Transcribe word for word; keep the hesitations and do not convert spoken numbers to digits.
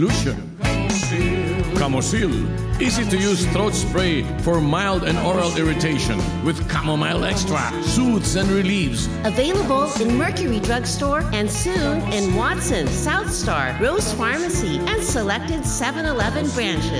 Solution. Camosil. Easy to use throat spray for mild and oral irritation with chamomile extra. Soothes and relieves. Available in Mercury Drugstore and soon in Watson, South Star, Rose Pharmacy, and selected seven eleven branches.